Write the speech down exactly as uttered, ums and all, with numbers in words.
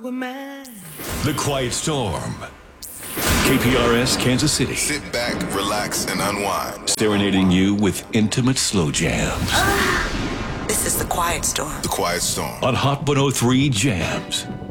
Superman. The Quiet Storm. K P R S Kansas City. Sit back, relax, and unwind. Serenading you with intimate slow jams. This is The Quiet Storm. The Quiet Storm. On Hot one oh three Jams.